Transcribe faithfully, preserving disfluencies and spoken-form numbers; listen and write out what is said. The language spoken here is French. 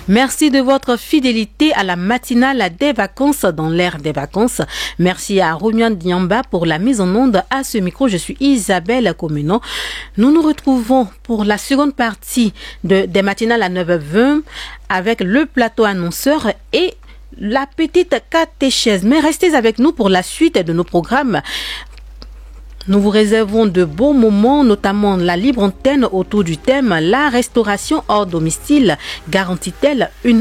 Merci de votre fidélité à la matinale des vacances dans l'ère des vacances. Merci à Romian Diamba pour la mise en onde. À ce micro, je suis Isabelle Comenon. Nous nous retrouvons pour la seconde partie de, des matinales à neuf heures vingt avec le plateau annonceur et la petite catéchèse. Mais restez avec nous pour la suite de nos programmes. Nous vous réservons de beaux moments, notamment la libre antenne autour du thème « La restauration hors domicile garantit-elle une alimentation »